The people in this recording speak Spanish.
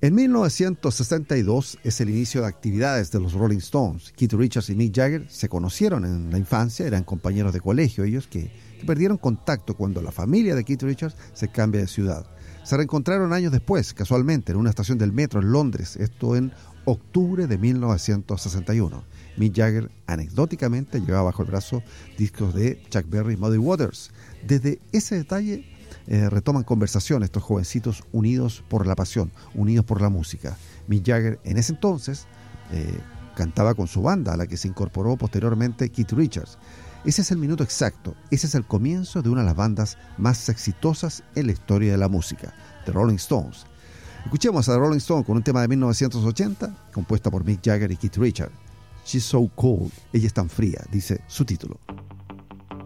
En 1962 es el inicio de actividades de los Rolling Stones. Keith Richards y Mick Jagger se conocieron en la infancia, eran compañeros de colegio, ellos que perdieron contacto cuando la familia de Keith Richards se cambia de ciudad. Se reencontraron años después, casualmente, en una estación del metro en Londres, esto en octubre de 1961. Mick Jagger, anecdóticamente, llevaba bajo el brazo discos de Chuck Berry y Muddy Waters. Desde ese detalle retoman conversación estos jovencitos unidos por la pasión, unidos por la música. Mick Jagger en ese entonces cantaba con su banda, a la que se incorporó posteriormente Keith Richards. Ese es el minuto exacto, ese es el comienzo de una de las bandas más exitosas en la historia de la música, The Rolling Stones. Escuchemos a The Rolling Stones con un tema de 1980, compuesta por Mick Jagger y Keith Richards. She's So Cold, ella es tan fría, dice su título.